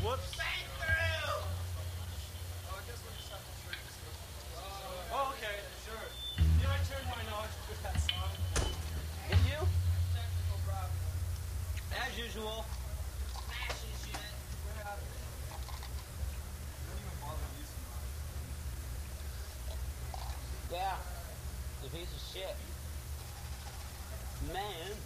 Whoops. Oh, okay, sure. Yeah, I turned my knowledge to that song. Did you? Technical problem. As usual. Smashing shit. We're out of it. Don't even bother using mine. Yeah. The piece of shit. Man.